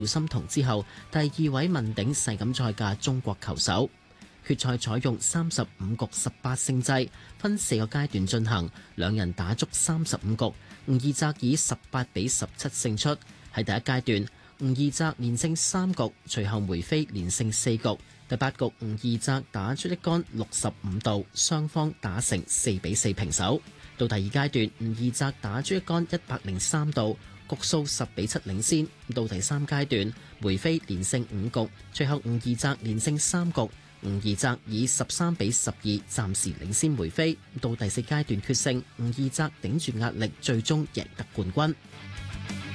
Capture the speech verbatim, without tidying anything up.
廖心彤之後，第二位問鼎世錦賽嘅中國球手。決賽採用三十五局十八勝制，分四個階段進行，兩人打足三十五局。吳義澤以十八比十七勝出。喺第一階段，吳義澤連勝三局，隨後梅飛連勝四局。第八局，吳義澤打出一杆六十五度，雙方打成四比四平手。到第二階段，吳義澤打出一杆一百零三度，局數十比七領先。到第三階段，梅飛連勝五局，隨後吳義澤連勝三局。吳義澤以十三比十二暫時領先梅飛。到第四階段決勝，吳義澤頂住壓力，最終贏得冠軍。